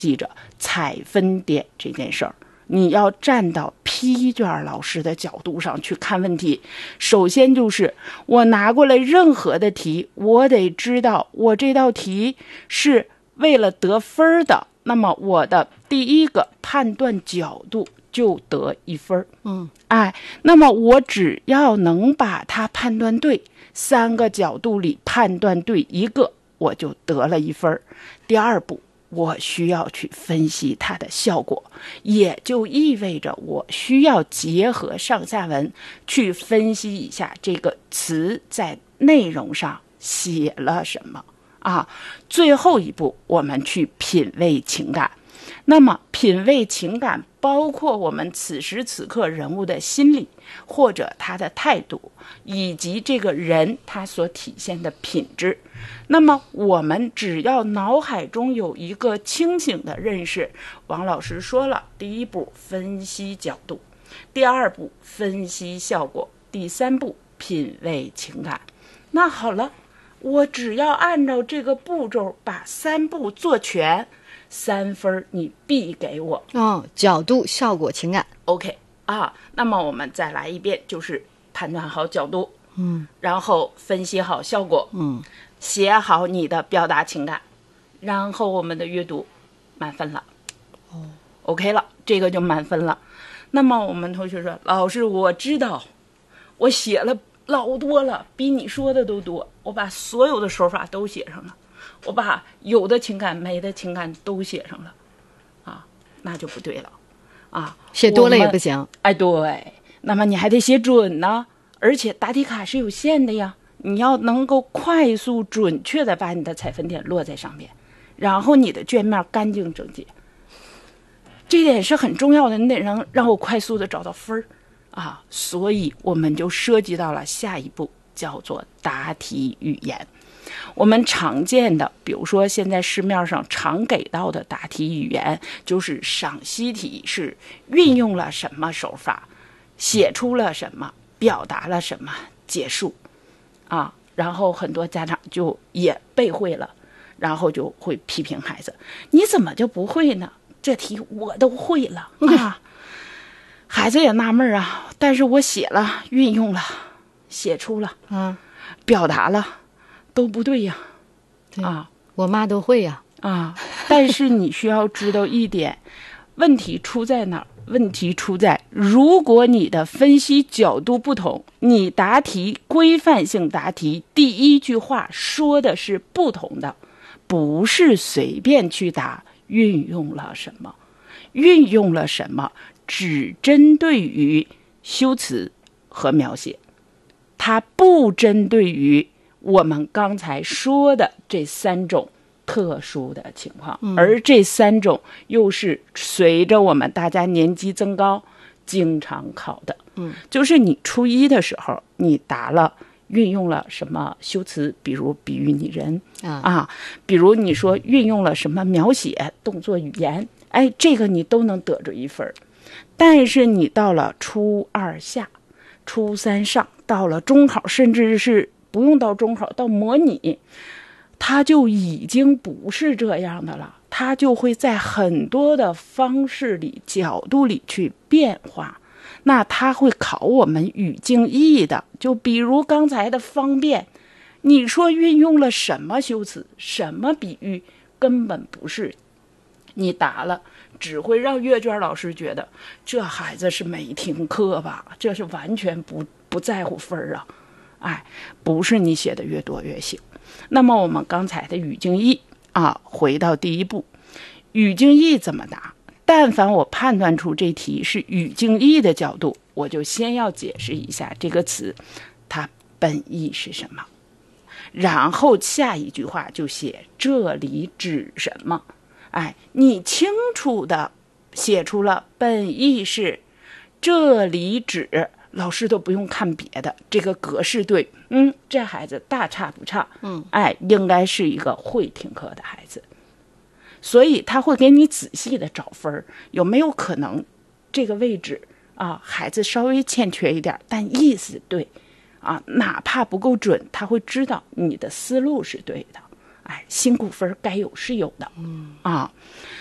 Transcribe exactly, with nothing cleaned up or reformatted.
记着采分点这件事儿，你要站到批卷老师的角度上去看问题。首先就是我拿过来任何的题，我得知道我这道题是为了得分的，那么我的第一个判断角度就得一分。 嗯， 哎，那么我只要能把它判断对，三个角度里判断对一个，我就得了一分。第二步，我需要去分析它的效果，也就意味着我需要结合上下文去分析一下这个词在内容上写了什么啊。最后一步，我们去品味情感。那么品味情感包括我们此时此刻人物的心理，或者他的态度，以及这个人他所体现的品质。那么我们只要脑海中有一个清醒的认识，王老师说了，第一步分析角度，第二步分析效果，第三步品味情感。那好了，我只要按照这个步骤把三步做全，三分你必给我。 哦，角度、效果、情感。 OK 啊，那么我们再来一遍，就是判断好角度， 嗯， 然后分析好效果， 嗯， 写好你的表达情感，然后我们的阅读满分了。 哦 OK 了，这个就满分了。那么我们同学说，老师我知道我写了老多了，比你说的都多，我把所有的手法都写上了，我把有的情感没的情感都写上了啊，那就不对了啊， 写多了也不行。 哎，对，那么你还得写准呢，而且答题卡是有限的呀，你要能够快速准确的把你的采分点落在上面，然后你的卷面干净整洁，这点是很重要的，你得让让我快速的找到分儿啊，所以我们就涉及到了下一步，叫做答题语言。我们常见的，比如说现在市面上常给到的答题语言，就是赏析题是运用了什么手法，写出了什么，表达了什么，结束啊。然后很多家长就也背会了，然后就会批评孩子，你怎么就不会呢？这题我都会了啊。孩子也纳闷啊，但是我写了，运用了，写出了， 啊， 表达了，都不对呀。 对啊， 我妈都会呀。 啊，但是你需要知道一点，问题出在哪儿？问题出在，如果你的分析角度不同，你答题规范性答题第一句话说的是不同的，不是随便去答运用了什么，运用了什么只针对于修辞和描写，它不针对于我们刚才说的这三种特殊的情况， 嗯、 而这三种又是随着我们大家年纪增高经常考的。 嗯， 就是你初一的时候你答了运用了什么修辞，比如比喻拟人、 啊, 啊比如你说运用了什么描写动作语言，哎，这个你都能得着一分。但是你到了初二下初三上，到了中考，甚至是不用到中考，到模拟，它就已经不是这样的了，它就会在很多的方式里角度里去变化。那它会考我们语境意的，就比如刚才的方便，你说运用了什么修辞，什么比喻，根本不是，你答了只会让阅卷老师觉得这孩子是没听课吧，这是完全不不在乎分啊。哎，不是你写的越多越行。那么我们刚才的语境意啊，回到第一步，语境意怎么答？但凡我判断出这题是语境意的角度，我就先要解释一下这个词它本意是什么，然后下一句话就写这里指什么。哎，你清楚的写出了本意是这里指，老师都不用看别的，这个格式对，嗯，这孩子大差不差， 嗯， 哎，应该是一个会听课的孩子，所以他会给你仔细的找分，有没有可能这个位置啊，孩子稍微欠缺一点，但意思对啊，哪怕不够准，他会知道你的思路是对的，哎，辛苦分该有是有的， 嗯啊。